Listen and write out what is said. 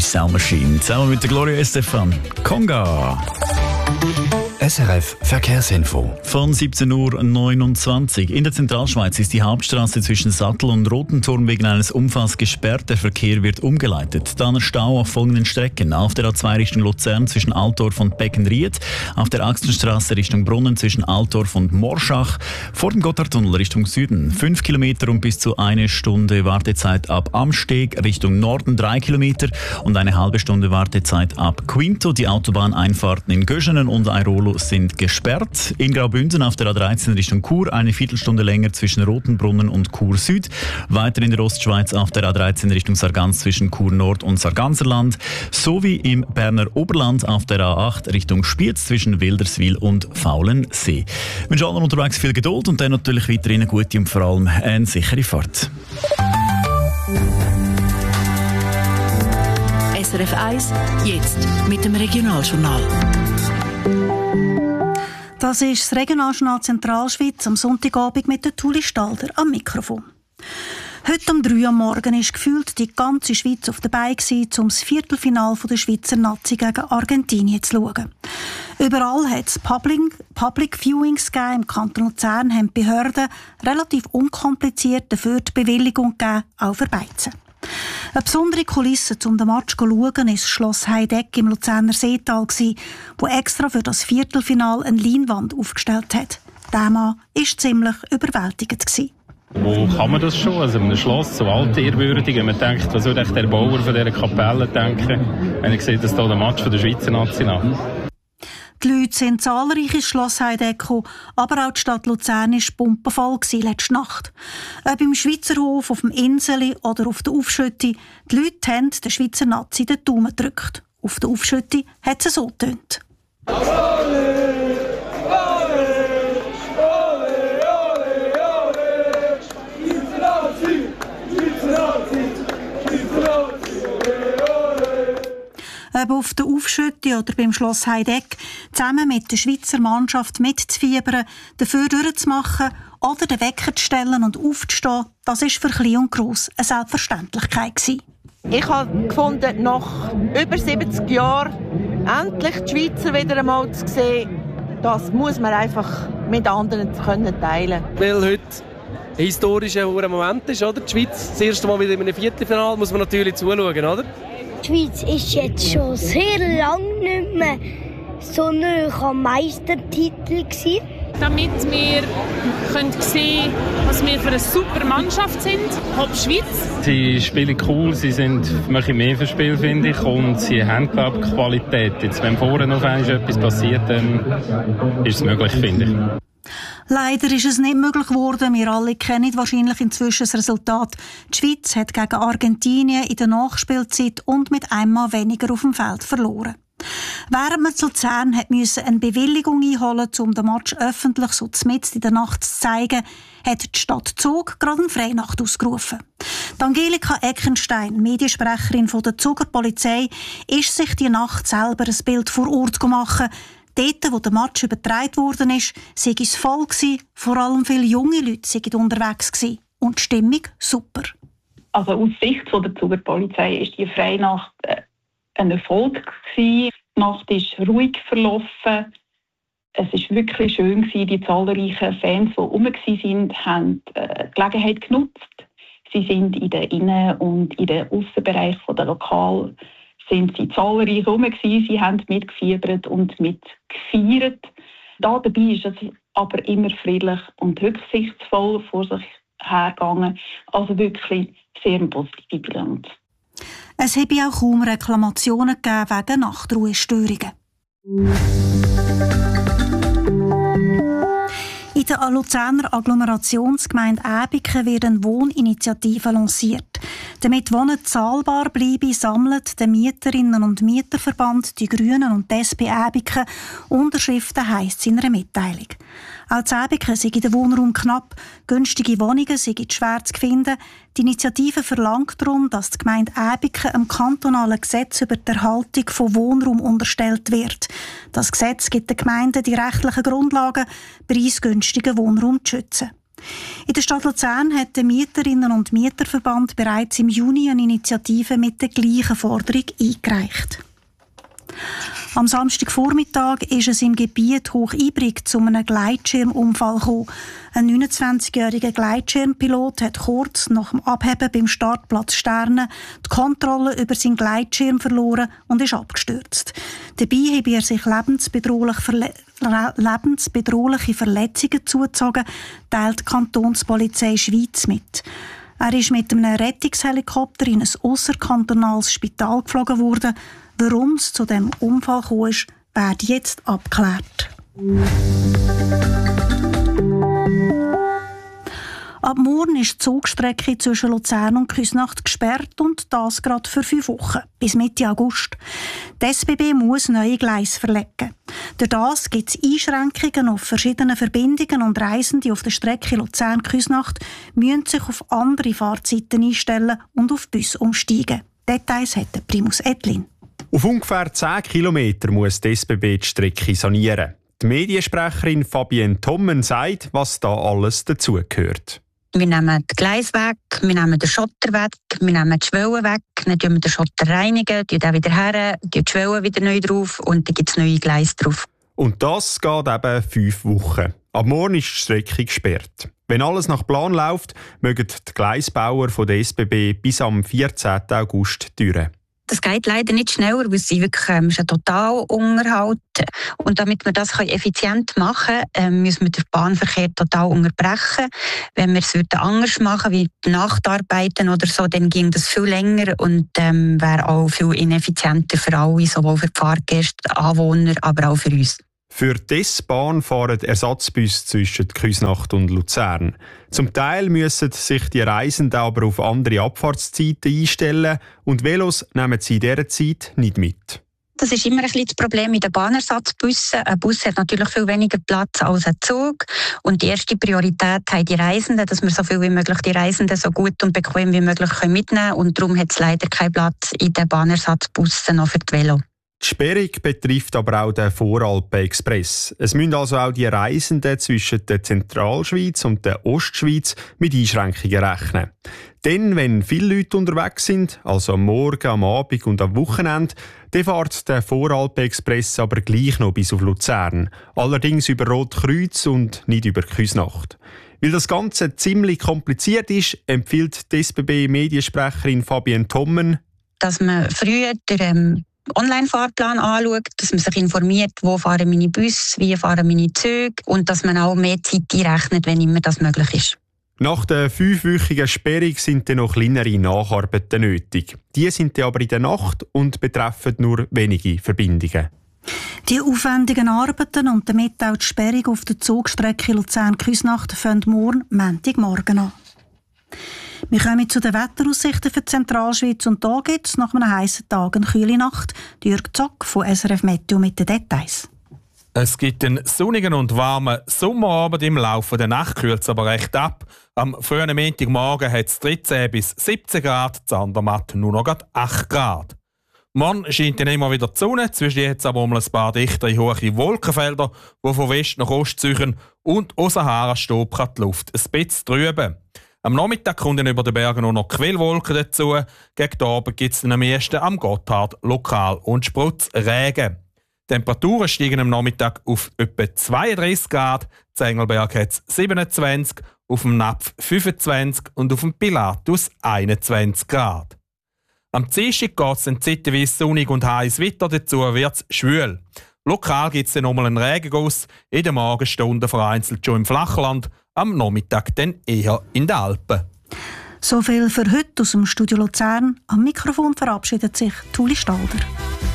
Sound Machine. Zusammen mit der Gloria Estefan. Conga. SRF Verkehrsinfo. Von 17:29 Uhr. In der Zentralschweiz ist die Hauptstraße zwischen Sattel und Rotenturm wegen eines Unfalls gesperrt. Der Verkehr wird umgeleitet. Dann Stau auf folgenden Strecken. Auf der A2 Richtung Luzern zwischen Altdorf und Beckenried. Auf der Axtenstraße Richtung Brunnen zwischen Altdorf und Morschach. Vor dem Gotthardtunnel Richtung Süden 5 Kilometer und bis zu 1 Stunde Wartezeit ab Amsteg. Richtung Norden 3 Kilometer und eine halbe Stunde Wartezeit ab Quinto. Die Autobahneinfahrten in Göschenen und Airolo sind gesperrt. In Graubünden auf der A13 Richtung Chur eine Viertelstunde länger zwischen Rotenbrunnen und Chur Süd. Weiter in der Ostschweiz auf der A13 Richtung Sargans zwischen Chur Nord und Sarganserland. Sowie im Berner Oberland auf der A8 Richtung Spiez zwischen Wilderswil und Faulensee. Ich wünsche allen unterwegs viel Geduld und dann natürlich weiterhin eine gute und vor allem eine sichere Fahrt. SRF 1, jetzt mit dem Regionaljournal. Das ist das Regionaljournal Zentralschweiz am Sonntagabend mit der Tuli Stalder am Mikrofon. Heute um 3 Uhr am Morgen war gefühlt die ganze Schweiz auf der Beine, um das Viertelfinale der Schweizer Nazi gegen Argentinien zu schauen. Überall hat es Public Viewings gegeben. Im Kanton Luzern haben die Behörden relativ unkompliziert dafür die Bewilligung gegeben, auch für Beizen. Eine besondere Kulisse, um den Match zu schauen, war das Schloss Heideck im Luzerner Seetal, wo extra für das Viertelfinale eine Leinwand aufgestellt hat. Der Mann war ziemlich überwältigend. Wo kann man das schon? Also in einem Schloss so altehrwürdig, wenn man denkt, was würde der Bauer von dieser Kapelle denken, wenn er sieht, dass hier der Match von der Schweizer National. Die Leute sind zahlreich ins Schloss Heideck gekommen, aber auch die Stadt Luzern war pumpenvoll letzte Nacht. Ob im Schweizerhof, auf dem Inseli oder auf der Aufschütte, die Leute haben der Schweizer Nazi den Daumen gedrückt. Auf der Aufschütte hat es so getönt. Ob auf der Aufschütte oder beim Schloss Heideck, zusammen mit der Schweizer Mannschaft mitzufiebern, dafür durchzumachen oder den Wecker zu stellen und aufzustehen, das war für Klein und Gross eine Selbstverständlichkeit. Ich habe gefunden, nach über 70 Jahren endlich die Schweizer wieder einmal zu sehen, das muss man einfach mit anderen teilen können. Weil heute ein historischer Moment ist, oder? Die Schweiz, das erste Mal wieder in einem Viertelfinale, muss man natürlich zuschauen, oder? Die Schweiz ist jetzt schon sehr lange nicht mehr so nah am Meistertitel gewesen. Damit wir sehen können, was wir für eine super Mannschaft sind, Hop Schweiz. Sie spielen cool, sie machen mehr für Spiel, finde ich, und sie haben, glaube ich, Qualität. Jetzt, wenn vorne noch etwas passiert, dann ist es möglich, finde ich. Leider ist es nicht möglich geworden. Wir alle kennen wahrscheinlich inzwischen das Resultat. Die Schweiz hat gegen Argentinien in der Nachspielzeit und mit einmal weniger auf dem Feld verloren. Während man zu Luzern musste eine Bewilligung einholen, um den Match öffentlich so mitten in der Nacht zu zeigen, hat die Stadt Zug gerade eine Freinacht ausgerufen. Die Angelika Eckenstein, Mediensprecherin der Zuger Polizei, ist sich die Nacht selber ein Bild vor Ort gemacht. Dort, wo der Match übertragen worden ist, sei es voll gewesen, vor allem viele junge Leute sind unterwegs gewesen. Und die Stimmung super. Also aus Sicht der Zuger Polizei ist die Freinacht ein Erfolg gewesen. Die Nacht ist ruhig verlaufen. Es ist wirklich schön gewesen. Die zahlreichen Fans, die herum waren, haben die Gelegenheit genutzt. Sie sind in den Innen- und in den Aussenbereich der Lokal sind sie zahlreich herum gewesen. Sie haben mitgefiebert und mitgefeiert. Da dabei ist es aber immer friedlich und rücksichtsvoll vor sich hergegangen. Also wirklich sehr eine positive Bilanz. Es habe auch kaum Reklamationen gegeben wegen Nachtruhestörungen. In der Luzerner Agglomerationsgemeinde Äbiken wird eine Wohninitiative lanciert. Damit Wohnen zahlbar bleibe, sammelt der Mieterinnen- und Mieterverband, die Grünen und die SP Äbiken Unterschriften, heisst es in einer Mitteilung. Auch in Äbiken sei der Wohnraum knapp, günstige Wohnungen seien schwer zu finden. Die Initiative verlangt darum, dass die Gemeinde Äbiken einem kantonalen Gesetz über die Erhaltung von Wohnraum unterstellt wird. Das Gesetz gibt den Gemeinden die rechtlichen Grundlagen, preisgünstigen Wohnraum zu schützen. In der Stadt Luzern hat der Mieterinnen- und Mieterverband bereits im Juni eine Initiative mit der gleichen Forderung eingereicht. Am Samstagvormittag ist es im Gebiet Hochibrig zu einem Gleitschirmunfall gekommen. Ein 29-jähriger Gleitschirmpilot hat kurz nach dem Abheben beim Startplatz Sterne die Kontrolle über seinen Gleitschirm verloren und ist abgestürzt. Dabei habe er sich lebensbedrohliche Verletzungen zugezogen, teilt die Kantonspolizei Schweiz mit. Er ist mit einem Rettungshelikopter in ein ausserkantonales Spital geflogen worden. Warum es zu diesem Unfall kam, wird jetzt abgeklärt. Ab morgen ist die Zugstrecke zwischen Luzern und Küsnacht gesperrt und das gerade für 5 Wochen, bis Mitte August. Die SBB muss neue Gleise verlegen. Durch das gibt es Einschränkungen auf verschiedene Verbindungen und Reisende auf der Strecke Luzern-Küsnacht müssen sich auf andere Fahrzeiten einstellen und auf Bus umsteigen. Details hat Primus Edlin. Auf ungefähr 10 Kilometer muss die SBB die Strecke sanieren. Die Mediensprecherin Fabienne Tommen sagt, was da alles dazugehört. Wir nehmen die Gleise weg, wir nehmen den Schotter weg, wir nehmen die Schwellen weg, dann reinigen wir den Schotter, reinigen, den wieder her, die Schwellen wieder neu drauf und dann gibt es neue Gleise drauf. Und das geht eben 5 Wochen. Ab morgen ist die Strecke gesperrt. Wenn alles nach Plan läuft, mögen die Gleisbauer von der SBB bis am 14. August durch. Das geht leider nicht schneller, weil sie wirklich ist ein Totalunterhalt. Und damit wir das effizient machen können, müssen wir den Bahnverkehr total unterbrechen. Wenn wir es anders machen, wie Nachtarbeiten oder so, dann ging das viel länger und wäre auch viel ineffizienter für alle, sowohl für die Fahrgäste, Anwohner, aber auch für uns. Für die S-Bahn fahren Ersatzbusse zwischen Küsnacht und Luzern. Zum Teil müssen sich die Reisenden aber auf andere Abfahrtszeiten einstellen und Velos nehmen sie in dieser Zeit nicht mit. Das ist immer ein bisschen das Problem mit den Bahnersatzbussen. Ein Bus hat natürlich viel weniger Platz als ein Zug. Und die erste Priorität haben die Reisenden, dass wir so viel wie möglich die Reisenden so gut und bequem wie möglich mitnehmen können. Und darum hat es leider keinen Platz in den Bahnersatzbussen noch für die Velo. Die Sperrung betrifft aber auch den Voralpen-Express. Es müssen also auch die Reisenden zwischen der Zentralschweiz und der Ostschweiz mit Einschränkungen rechnen. Denn, wenn viele Leute unterwegs sind, also am Morgen, am Abend und am Wochenende, dann fährt der Voralpen-Express aber gleich noch bis auf Luzern. Allerdings über Rotkreuz und nicht über Küsnacht. Weil das Ganze ziemlich kompliziert ist, empfiehlt die SBB-Mediensprecherin Fabienne Tommen, dass man früher den Online-Fahrplan anschaut, dass man sich informiert, wo fahren meine Busse, wie fahren meine Züge und dass man auch mehr Zeit einrechnet, wenn immer das möglich ist. Nach der 5-wöchigen Sperrung sind dann noch kleinere Nacharbeiten nötig. Die sind dann aber in der Nacht und betreffen nur wenige Verbindungen. Die aufwendigen Arbeiten und damit auch die Sperrung auf der Zugstrecke Luzern-Küsnacht fangen morgen Montagmorgen an. Wir kommen zu den Wetteraussichten für die Zentralschweiz und da gibt es nach einem heissen Tag eine kühle Nacht. Jürg Zock von SRF Meteo mit den Details. Es gibt einen sonnigen und warmen Sommerabend. Im Laufe der Nacht kühlt es aber recht ab. Am frühen Montagmorgen hat es 13 bis 17 Grad, in Andermatt nur noch 8 Grad. Morgen scheint dann immer wieder die Sonne, zwischen jetzt aber um ein paar dichtere hohe Wolkenfelder, die von West nach Ost ziehen und aus Sahara-Staub kann die Luft ein bisschen trüben. Am Nachmittag kommen dann über den Bergen nur noch Quellwolken dazu. Gegen den Abend gibt es dann am meisten am Gotthard lokal und Spritzregen. Die Temperaturen steigen am Nachmittag auf etwa 32 Grad. In Engelberg hat es 27, auf dem Napf 25 und auf dem Pilatus 21 Grad. Am Dienstag geht es dann zeitweise sonnig und heiß weiter, dazu wird es schwül. Lokal gibt es dann nochmal einen Regenguss, in den Morgenstunden vereinzelt schon im Flachland, am Nachmittag dann eher in den Alpen. So viel für heute aus dem Studio Luzern. Am Mikrofon verabschiedet sich Tuli Stalder.